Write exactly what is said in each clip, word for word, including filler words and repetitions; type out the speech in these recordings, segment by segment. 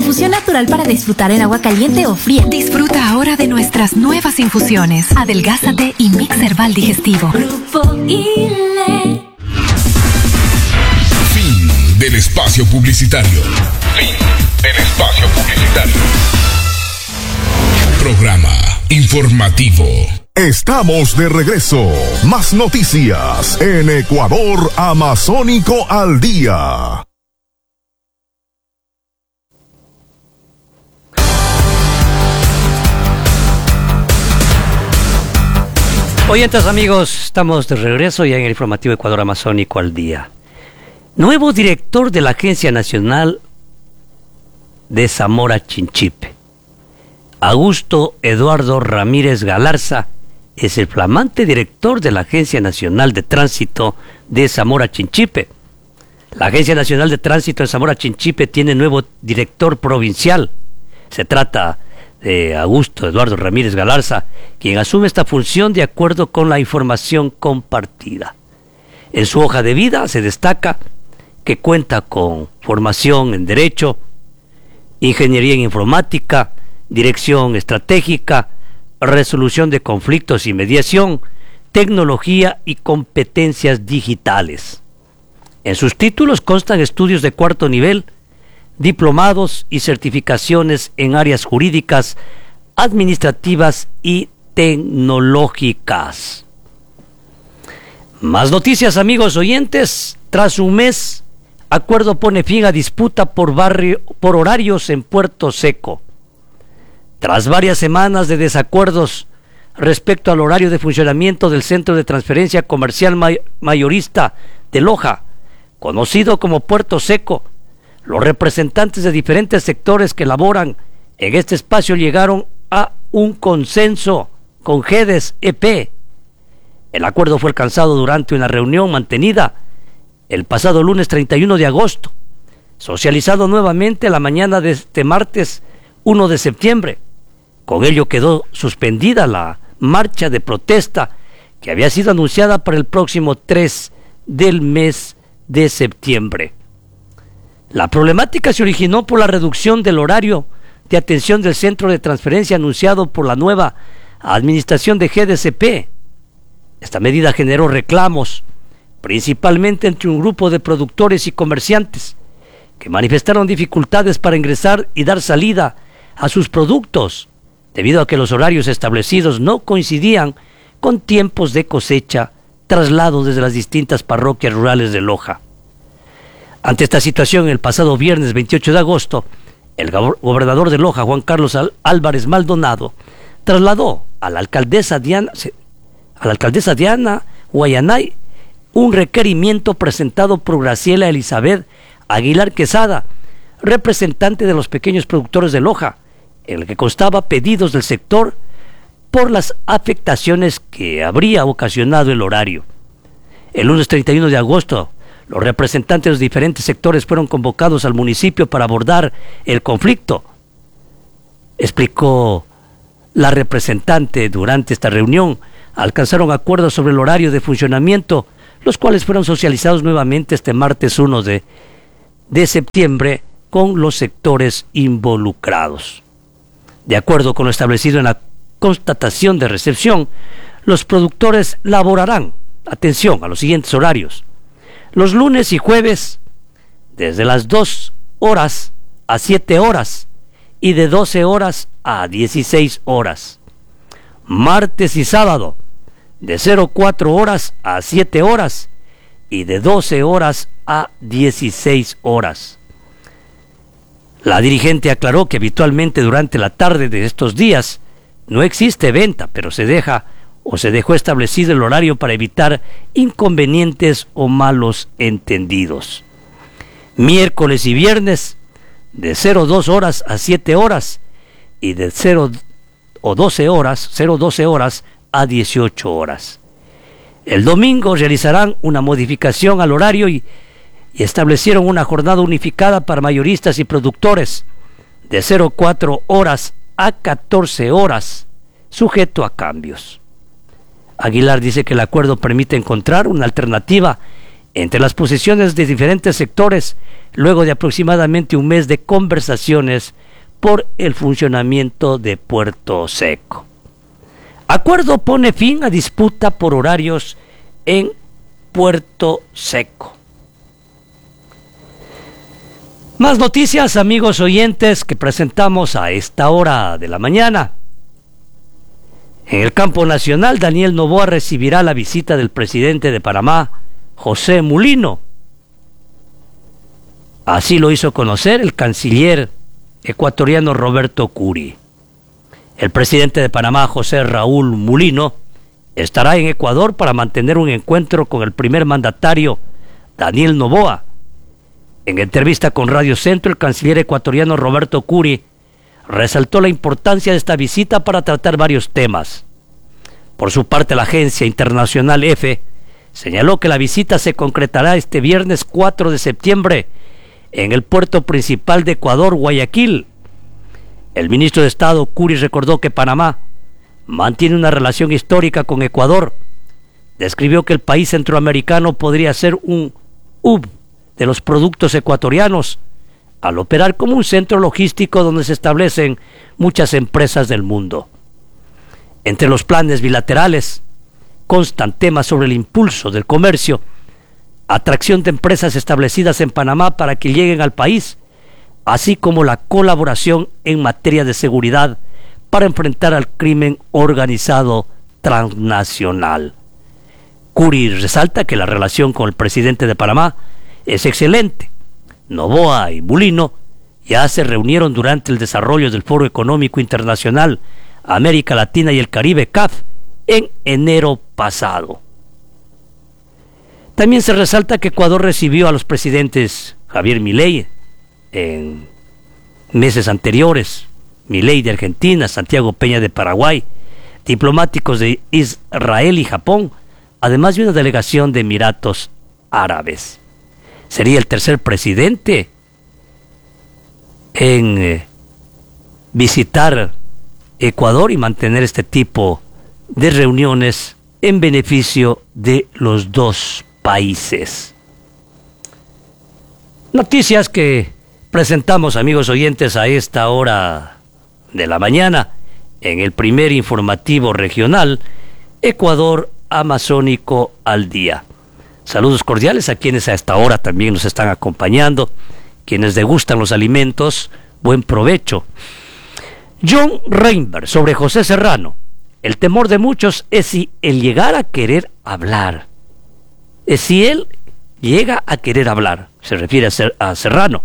infusión natural para disfrutar en agua caliente o fría. Disfruta ahora de nuestras nuevas infusiones. Adelgázate y Mix Herbal Digestivo. Grupo ILE. Fin del espacio publicitario. Fin del espacio publicitario. Programa informativo. Estamos de regreso. Más noticias en Ecuador Amazónico al Día. Oyentes amigos, estamos de regreso ya en el informativo Ecuador Amazónico al Día. Nuevo director de la Agencia Nacional de Zamora Chinchipe. Augusto Eduardo Ramírez Galarza es el flamante director de la Agencia Nacional de Tránsito de Zamora Chinchipe. La Agencia Nacional de Tránsito de Zamora Chinchipe tiene nuevo director provincial. Se trata de Augusto Eduardo Ramírez Galarza, quien asume esta función de acuerdo con la información compartida. En su hoja de vida se destaca que cuenta con formación en Derecho, Ingeniería en Informática, Dirección Estratégica, Resolución de Conflictos y Mediación, Tecnología y Competencias Digitales. En sus títulos constan estudios de cuarto nivel, diplomados y certificaciones en áreas jurídicas, administrativas y tecnológicas. Más noticias, amigos oyentes. Tras un mes, acuerdo pone fin a disputa por, barrio, por horarios en Puerto Seco. Tras varias semanas de desacuerdos respecto al horario de funcionamiento del Centro de Transferencia Comercial May- Mayorista de Loja, conocido como Puerto Seco, los representantes de diferentes sectores que laboran en este espacio llegaron a un consenso con GEDES E P. El acuerdo fue alcanzado durante una reunión mantenida el pasado lunes treinta y uno de agosto, socializado nuevamente la mañana de este martes primero de septiembre. Con ello quedó suspendida la marcha de protesta que había sido anunciada para el próximo tres del mes de septiembre. La problemática se originó por la reducción del horario de atención del centro de transferencia anunciado por la nueva administración de GEDES E P. Esta medida generó reclamos, principalmente entre un grupo de productores y comerciantes, que manifestaron dificultades para ingresar y dar salida a sus productos, debido a que los horarios establecidos no coincidían con tiempos de cosecha traslados desde las distintas parroquias rurales de Loja. Ante esta situación, el pasado viernes veintiocho de agosto, el gobernador de Loja, Juan Carlos Álvarez Maldonado, trasladó a la alcaldesa Diana, a la alcaldesa Diana Guayanay un requerimiento presentado por Graciela Elizabeth Aguilar Quesada, representante de los pequeños productores de Loja, en el que constaba pedidos del sector por las afectaciones que habría ocasionado el horario. El lunes treinta y uno de agosto, los representantes de los diferentes sectores fueron convocados al municipio para abordar el conflicto, explicó la representante. Durante esta reunión alcanzaron acuerdos sobre el horario de funcionamiento, los cuales fueron socializados nuevamente este martes primero de, de septiembre con los sectores involucrados. De acuerdo con lo establecido en la constatación de recepción, los productores laborarán, atención, a los siguientes horarios: los lunes y jueves desde las dos horas a siete horas y de doce horas a dieciséis horas. Martes y sábado de cero cuatro horas a siete horas y de doce horas a dieciséis horas. La dirigente aclaró que habitualmente durante la tarde de estos días no existe venta, pero se deja o se dejó establecido el horario para evitar inconvenientes o malos entendidos. Miércoles y viernes de cero dos horas a siete horas y de cero o doce horas, cero doce horas a dieciocho horas. El domingo realizarán una modificación al horario y y establecieron una jornada unificada para mayoristas y productores de cero cuatro horas a catorce horas, sujeto a cambios. Aguilar dice que el acuerdo permite encontrar una alternativa entre las posiciones de diferentes sectores, luego de aproximadamente un mes de conversaciones por el funcionamiento de Puerto Seco. Acuerdo pone fin a disputa por horarios en Puerto Seco. Más noticias, amigos oyentes, que presentamos a esta hora de la mañana. En el campo nacional, Daniel Noboa recibirá la visita del presidente de Panamá, José Mulino. Así lo hizo conocer el canciller ecuatoriano Roberto Curi. El presidente de Panamá, José Raúl Mulino, estará en Ecuador para mantener un encuentro con el primer mandatario, Daniel Noboa. En entrevista con Radio Centro, el canciller ecuatoriano Roberto Curi resaltó la importancia de esta visita para tratar varios temas. Por su parte, la agencia internacional EFE señaló que la visita se concretará este viernes cuatro de septiembre en el puerto principal de Ecuador, Guayaquil. El ministro de Estado Curi recordó que Panamá mantiene una relación histórica con Ecuador. Describió que el país centroamericano podría ser un hub de los productos ecuatorianos, al operar como un centro logístico donde se establecen muchas empresas del mundo. Entre los planes bilaterales constan temas sobre el impulso del comercio, atracción de empresas establecidas en Panamá para que lleguen al país, así como la colaboración en materia de seguridad para enfrentar al crimen organizado transnacional. Curi resalta que la relación con el presidente de Panamá es excelente. Noboa y Mulino ya se reunieron durante el desarrollo del Foro Económico Internacional América Latina y el Caribe, C A F, en enero pasado. También se resalta que Ecuador recibió a los presidentes Javier Milei en meses anteriores, Milei de Argentina, Santiago Peña de Paraguay, diplomáticos de Israel y Japón, además de una delegación de Emiratos Árabes. Sería el tercer presidente en eh, visitar Ecuador y mantener este tipo de reuniones en beneficio de los dos países. Noticias que presentamos, amigos oyentes, a esta hora de la mañana en el primer informativo regional Ecuador Amazónico al Día. Saludos cordiales a quienes a esta hora también nos están acompañando, quienes degustan los alimentos, buen provecho. John Reinberg sobre José Serrano. El temor de muchos es si él llegara a querer hablar. Es si él llega a querer hablar. Se refiere a, Ser, a Serrano.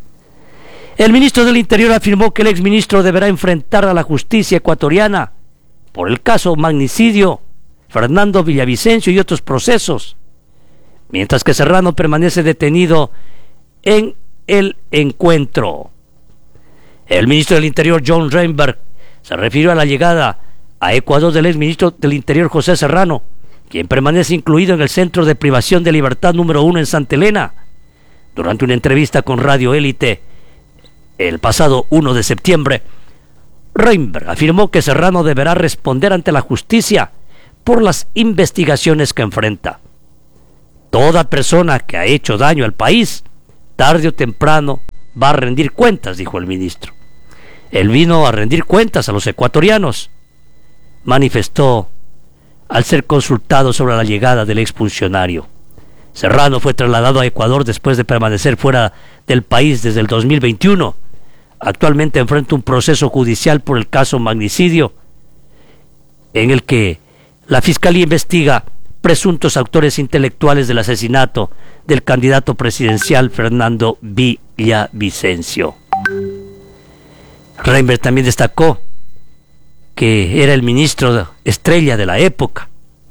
El ministro del Interior afirmó que el exministro deberá enfrentar a la justicia ecuatoriana por el caso magnicidio, Fernando Villavicencio y otros procesos, mientras que Serrano permanece detenido en el encuentro. El ministro del Interior, John Reinberg, se refirió a la llegada a Ecuador del exministro del Interior, José Serrano, quien permanece incluido en el Centro de Privación de Libertad número uno en Santa Elena. Durante una entrevista con Radio Élite el pasado primero de septiembre, Reinberg afirmó que Serrano deberá responder ante la justicia por las investigaciones que enfrenta. Toda persona que ha hecho daño al país, tarde o temprano, va a rendir cuentas, dijo el ministro. Él vino a rendir cuentas a los ecuatorianos, manifestó al ser consultado sobre la llegada del exfuncionario. Serrano fue trasladado a Ecuador después de permanecer fuera del país desde el dos mil veintiuno. Actualmente enfrenta un proceso judicial por el caso magnicidio, en el que la Fiscalía investiga presuntos autores intelectuales del asesinato del candidato presidencial Fernando Villavicencio. Reinberg también destacó que era el ministro estrella de la época.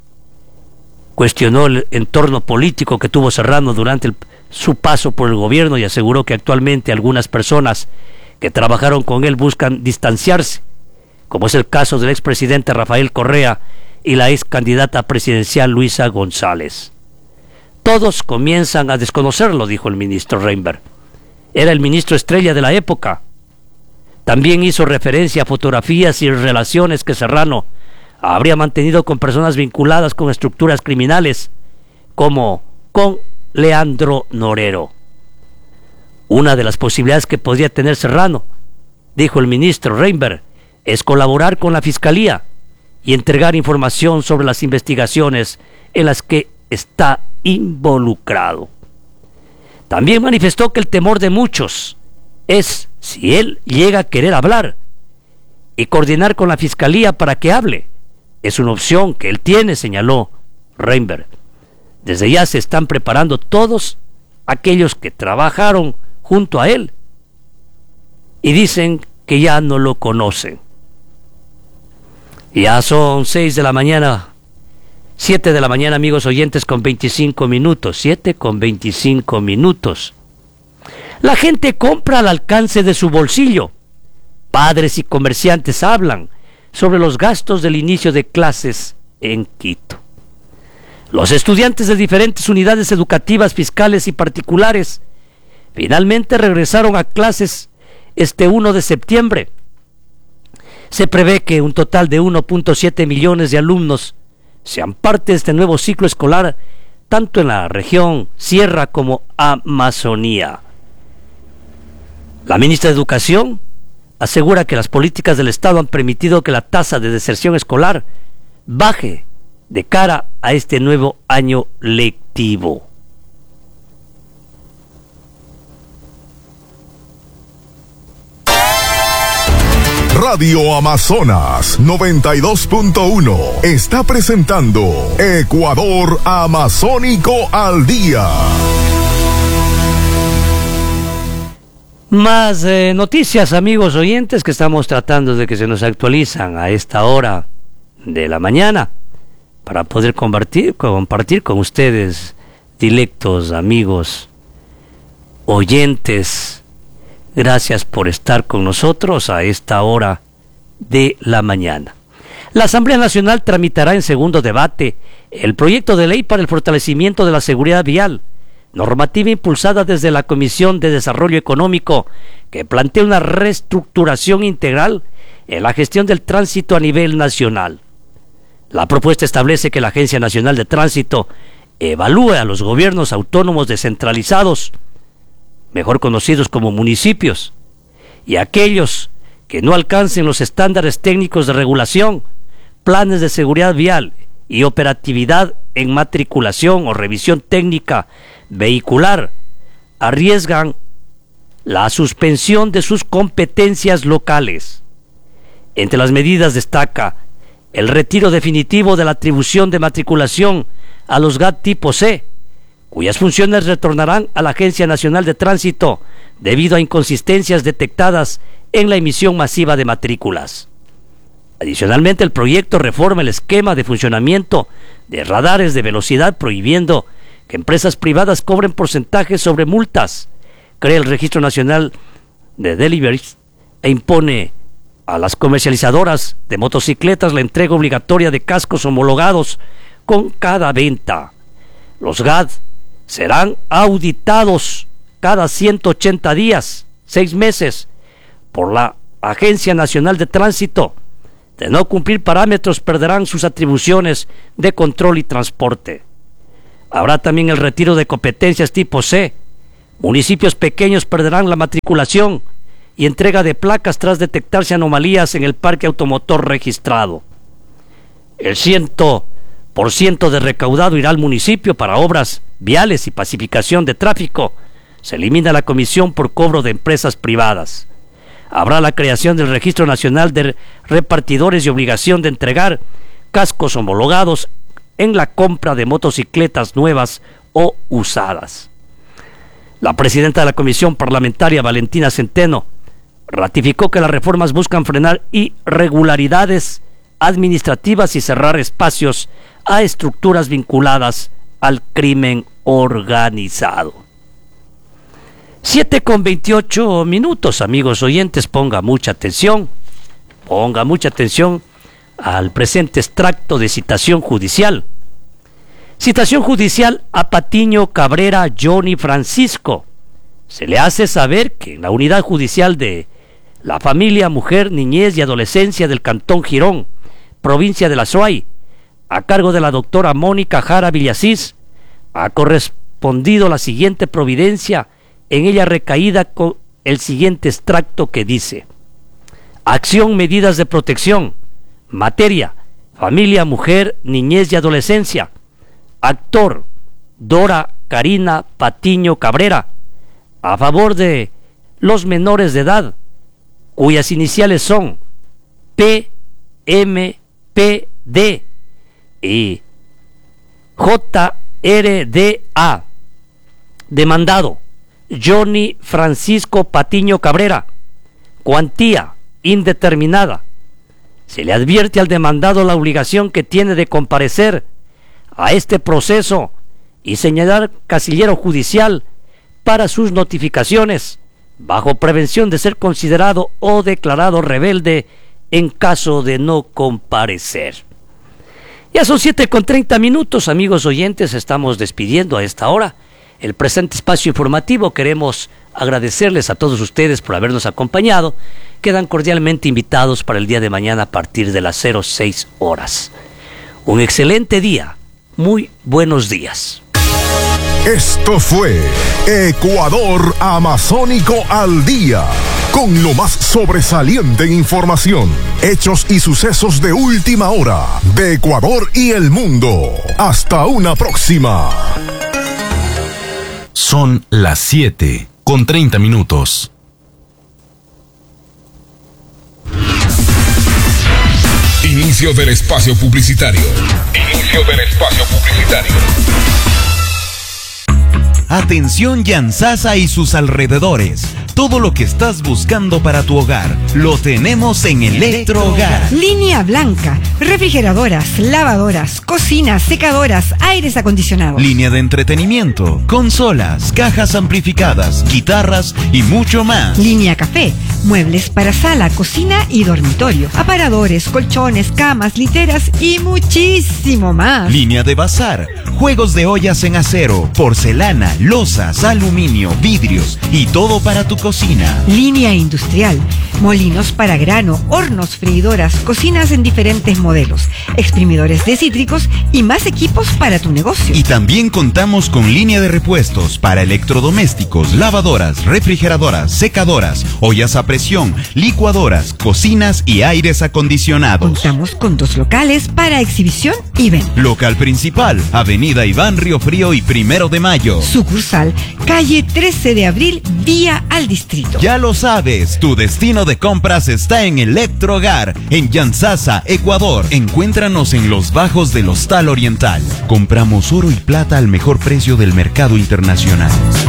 Cuestionó el entorno político que tuvo Serrano durante el, su paso por el gobierno y aseguró que actualmente algunas personas que trabajaron con él buscan distanciarse, como es el caso del expresidente Rafael Correa y la ex candidata presidencial Luisa González. Todos comienzan a desconocerlo, dijo el ministro Reinberg. Era el ministro estrella de la época. También hizo referencia a fotografías y relaciones que Serrano habría mantenido con personas vinculadas con estructuras criminales, como con Leandro Norero. Una de las posibilidades que podría tener Serrano, dijo el ministro Reinberg, es colaborar con la Fiscalía y entregar información sobre las investigaciones en las que está involucrado. También manifestó que el temor de muchos es si él llega a querer hablar y coordinar con la Fiscalía para que hable. Es una opción que él tiene, señaló Reinberg. Desde ya se están preparando todos aquellos que trabajaron junto a él y dicen que ya no lo conocen. Ya son seis de la mañana, siete de la mañana, amigos oyentes, con veinticinco minutos, siete con veinticinco minutos. La gente compra al alcance de su bolsillo. Padres y comerciantes hablan sobre los gastos del inicio de clases en Quito. Los estudiantes de diferentes unidades educativas, fiscales y particulares finalmente regresaron a clases este primero de septiembre. Se prevé que un total de uno punto siete millones de alumnos sean parte de este nuevo ciclo escolar, tanto en la región Sierra como Amazonía. La ministra de Educación asegura que las políticas del Estado han permitido que la tasa de deserción escolar baje de cara a este nuevo año lectivo. Radio Amazonas noventa y dos punto uno está presentando Ecuador Amazónico al Día. Más eh, noticias, amigos oyentes, que estamos tratando de que se nos actualizan a esta hora de la mañana para poder compartir, compartir con ustedes, dilectos amigos oyentes. Gracias por estar con nosotros a esta hora de la mañana. La Asamblea Nacional tramitará en segundo debate el proyecto de ley para el fortalecimiento de la seguridad vial, normativa impulsada desde la Comisión de Desarrollo Económico, que plantea una reestructuración integral en la gestión del tránsito a nivel nacional. La propuesta establece que la Agencia Nacional de Tránsito evalúe a los gobiernos autónomos descentralizados, mejor conocidos como municipios, y aquellos que no alcancen los estándares técnicos de regulación, planes de seguridad vial y operatividad en matriculación o revisión técnica vehicular, arriesgan la suspensión de sus competencias locales. Entre las medidas destaca el retiro definitivo de la atribución de matriculación a los G A T tipo C, cuyas funciones retornarán a la Agencia Nacional de Tránsito debido a inconsistencias detectadas en la emisión masiva de matrículas. Adicionalmente, el proyecto reforma el esquema de funcionamiento de radares de velocidad, prohibiendo que empresas privadas cobren porcentajes sobre multas, crea el Registro Nacional de Deliveries e impone a las comercializadoras de motocicletas la entrega obligatoria de cascos homologados con cada venta. Los G A T serán auditados cada ciento ochenta días, seis meses, por la Agencia Nacional de Tránsito. De no cumplir parámetros, perderán sus atribuciones de control y transporte. Habrá también el retiro de competencias tipo C. Municipios pequeños perderán la matriculación y entrega de placas tras detectarse anomalías en el parque automotor registrado. El cien por ciento de recaudado irá al municipio para obras viales y pacificación de tráfico. Se elimina la comisión por cobro de empresas privadas. Habrá la creación del Registro Nacional de Repartidores y obligación de entregar cascos homologados en la compra de motocicletas nuevas o usadas. La presidenta de la Comisión Parlamentaria, Valentina Centeno, ratificó que las reformas buscan frenar irregularidades administrativas y cerrar espacios a estructuras vinculadas al crimen organizado. siete con veintiocho minutos, amigos oyentes, ponga mucha atención, ponga mucha atención al presente extracto de citación judicial. Citación judicial a Patiño Cabrera Johnny Francisco. Se le hace saber que en la unidad judicial de la Familia, Mujer, Niñez y Adolescencia del Cantón Girón, provincia de La Suay, a cargo de la doctora Mónica Jara Villasís, ha correspondido respondido la siguiente providencia, en ella recaída con el siguiente extracto que dice: acción, medidas de protección. Materia: familia, mujer, niñez y adolescencia. Actor: Dora Karina Patiño Cabrera, a favor de los menores de edad, cuyas iniciales son P M P D y J R D A. Demandado: Johnny Francisco Patiño Cabrera. Cuantía: indeterminada. Se le advierte al demandado la obligación que tiene de comparecer a este proceso y señalar casillero judicial para sus notificaciones, bajo prevención de ser considerado o declarado rebelde en caso de no comparecer. Ya son siete con treinta minutos, amigos oyentes, estamos despidiendo a esta hora el presente espacio informativo. Queremos agradecerles a todos ustedes por habernos acompañado. Quedan cordialmente invitados para el día de mañana a partir de las cero seis horas. Un excelente día. Muy buenos días. Esto fue Ecuador Amazónico al Día, con lo más sobresaliente en información, hechos y sucesos de última hora de Ecuador y el mundo. Hasta una próxima. Son las siete con treinta minutos. Inicio del espacio publicitario. Inicio del espacio publicitario. Atención Yansasa y sus alrededores. Todo lo que estás buscando para tu hogar lo tenemos en Electrohogar. Línea blanca, refrigeradoras, lavadoras, cocinas, secadoras, aires acondicionados. Línea de entretenimiento, consolas, cajas amplificadas, guitarras y mucho más. Línea café, muebles para sala, cocina y dormitorio, aparadores, colchones, camas, literas y muchísimo más. Línea de bazar, juegos de ollas en acero, porcelana, losas, aluminio, vidrios y todo para tu cocina. Línea industrial, molinos para grano, hornos, freidoras, cocinas en diferentes modelos, exprimidores de cítricos y más equipos para tu negocio. Y también contamos con línea de repuestos para electrodomésticos, lavadoras, refrigeradoras, secadoras, ollas a presión, licuadoras, cocinas y aires acondicionados. Contamos con dos locales para exhibición y venta. Local principal, Avenida Iván Río Frío y Primero de Mayo. Sucursal, calle trece de abril, vía al distrito. Ya lo sabes, tu destino de compras está en Electrohogar, en Yansasa, Ecuador. Encuéntranos en los bajos del Hostal Oriental. Compramos oro y plata al mejor precio del mercado internacional.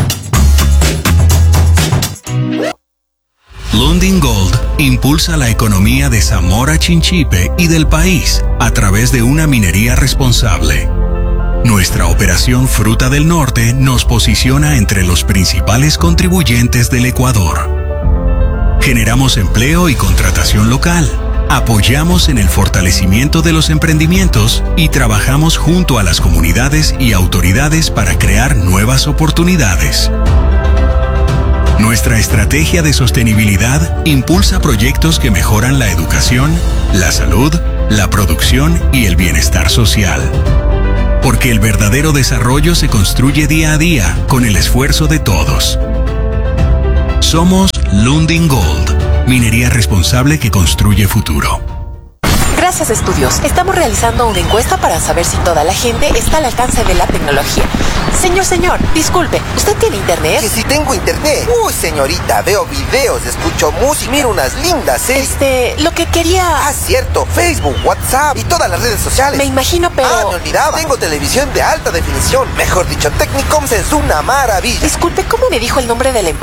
Lundin Gold impulsa la economía de Zamora Chinchipe y del país a través de una minería responsable. Nuestra operación Fruta del Norte nos posiciona entre los principales contribuyentes del Ecuador. Generamos empleo y contratación local, apoyamos en el fortalecimiento de los emprendimientos y trabajamos junto a las comunidades y autoridades para crear nuevas oportunidades. Nuestra estrategia de sostenibilidad impulsa proyectos que mejoran la educación, la salud, la producción y el bienestar social. Porque el verdadero desarrollo se construye día a día con el esfuerzo de todos. Somos Lundin Gold, minería responsable que construye futuro. Gracias, Estudios. Estamos realizando una encuesta para saber si toda la gente está al alcance de la tecnología. Señor, señor, disculpe, ¿usted tiene internet? Que si tengo internet. Uy, señorita, veo videos, escucho música, miro unas lindas series. Este, lo que quería... Ah, cierto, Facebook, WhatsApp y todas las redes sociales. Me imagino, pero... Ah, me olvidaba. Tengo televisión de alta definición. Mejor dicho, Technicoms es una maravilla. Disculpe, ¿cómo me dijo el nombre de la empresa?